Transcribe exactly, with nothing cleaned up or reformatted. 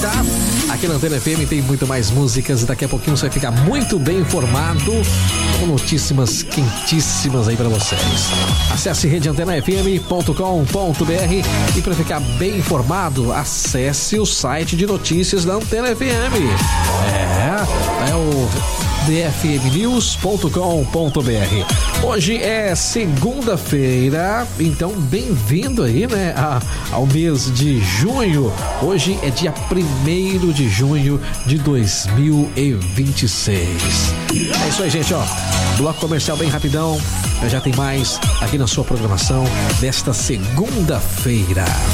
tá? Aqui na Antena F M tem muito mais músicas e daqui a pouquinho você vai ficar muito bem informado com notícias quentíssimas aí pra vocês. Acesse rede antena f m ponto com ponto b r e para ficar bem informado, acesse o site de notícias da Antena F M. É, é o d f m news ponto com ponto b r. Hoje é segunda-feira, então bem-vindo aí, né, a, ao mês de junho. Hoje é dia primeiro de junho de dois mil e vinte e seis. É isso aí, gente, ó. Bloco comercial bem rapidão. Já tem mais aqui na sua programação desta segunda-feira.